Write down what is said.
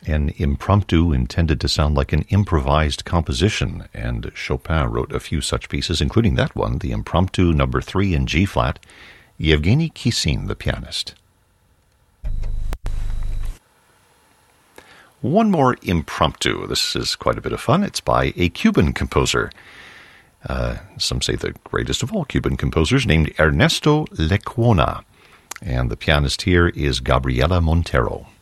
an impromptu intended to sound like an improvised composition, and Chopin wrote a few such pieces, including that one, the Impromptu No. 3 in G-flat, Yevgeny Kissin, the pianist. One more impromptu. This is quite a bit of fun. It's by a Cuban composer. Some say the greatest of all Cuban composers, named Ernesto Lecuona. And the pianist here is Gabriela Montero.